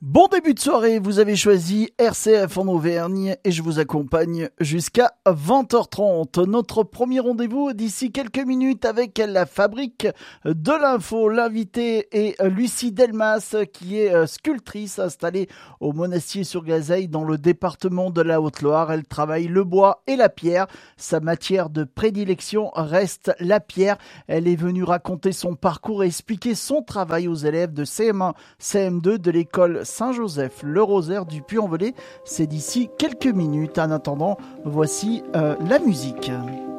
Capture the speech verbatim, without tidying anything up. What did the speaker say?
Bon début de soirée, vous avez choisi R C F en Auvergne et je vous accompagne jusqu'à vingt heures trente. Notre premier rendez-vous d'ici quelques minutes avec la fabrique de l'info. L'invité est Lucie Delmas qui est sculptrice installée au Monastier-sur-Gazeille dans le département de la Haute-Loire. Elle travaille le bois et la pierre. Sa matière de prédilection reste la pierre. Elle est venue raconter son parcours et expliquer son travail aux élèves de C M un, C M deux de l'école Saint-Joseph, le Rosaire du Puy-en-Velay. C'est d'ici quelques minutes. En attendant, voici euh, la musique.